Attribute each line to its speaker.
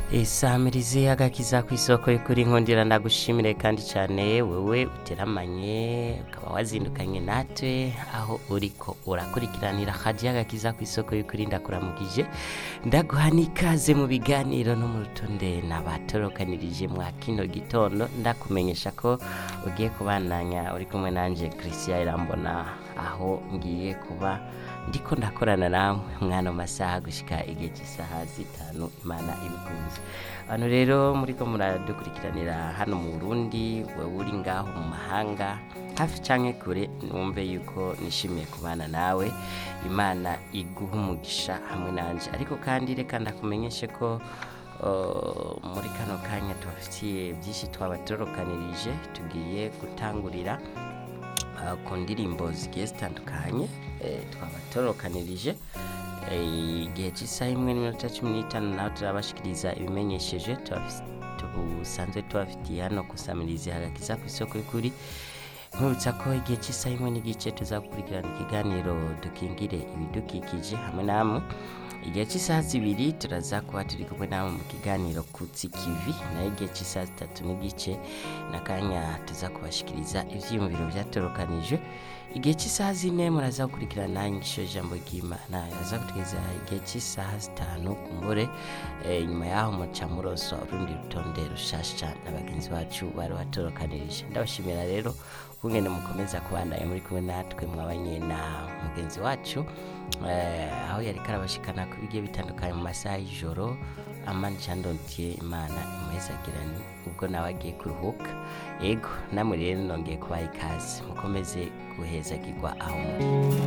Speaker 1: Isamirizi agakiza kw'isoko y'ukuri nkundira ndagushimire kandi cyane wewe uteramanye ukaba wazindukanye natwe aho uriko urakurikiranira hadiya agakiza kw'isoko y'ukuri ndakuramukije ndaguha n'ikaze mu biganiro no mu rutonde nabatorokanirije mwa kino gitondo ndakumenyesha ko ugiye kubananya uri kumwe nanje Christian Irambona aho ngiye kuba ndiko ndakorana namwe mwana masaha gushika igihe cy'isaha 5 Imana ibikunze. Hano rero muriko muradukurikiranira hano mu Burundi wewe uri ngaho mu mahanga hafi canke kure numve yuko nishimiye kubana nawe Imana iguha umugisha hamwe nanje ariko kandi reka ndakumenyeshe ko muri kano kanya tubafitiye byinshi twabatorokanirije tugiye gutangurira ku ndirimbo zigiye zitandukanye twabatorokanirije igihe cy'isaha 1:15 naho turabashikiriza ibimenyesheje tubusanzwe tubafitiye hano kusamiriza hagakiza kw'isoko y'ukuri nkurutsa ko igihe cy'isaha 1:15 tuzakurikirana ikiganiro dukingire ibidukikije hamwe namwe igihe cy'isaha 2 turaza kuba turi kumwe namwe mu kiganiro kutsikivi na igihe cy'isaha 3:30 nakanya tuza kubashikiriza ivyiyumviro byatorokanije igihe cy'isaha 4 muraza gukurikirana ingisho jambo ry'Imana yaza kutugeza igihe cy'isaha 5 kumbure nyuma yaho muca muroso urundi rutonde rushasha n'abagenzi bacu bari batorokanirije ndabashimira rero kungene mukomeza kubandanya muri kumwe natwe mwabanye na mugenzi wacu aho yari karabashikana ku bigiye bitandukanye mu masaha y'ijoro Amani Chandontier Imana imwezagirani ubwo nawe agiye kuruhuka yego namwe rero nongeye kubaha ikaze mukomeze guhezagirwa aho muri